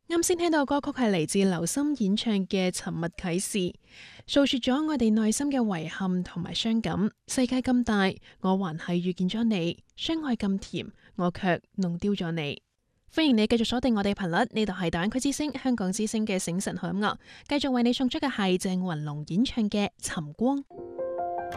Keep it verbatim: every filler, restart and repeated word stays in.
啱先聽到歌曲係嚟自劉心演唱嘅《沉默啟示》，訴說咗我哋內心嘅遺憾同埋傷感。世界咁大，我還係遇見咗你；相愛咁甜，我卻弄丟咗你。歡迎你繼續鎖定我哋頻率，呢度係大灣區之聲香港之聲嘅醒神好音樂，繼續為你送出嘅係鄭雲龍演唱嘅《尋光》。